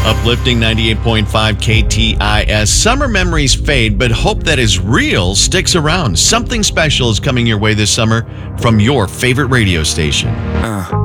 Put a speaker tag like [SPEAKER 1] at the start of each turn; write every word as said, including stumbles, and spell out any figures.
[SPEAKER 1] Uplifting ninety-eight point five K T I S. Summer memories fade, but hope that is real sticks around. Something special is coming your way this summer from your favorite radio station.
[SPEAKER 2] Uh.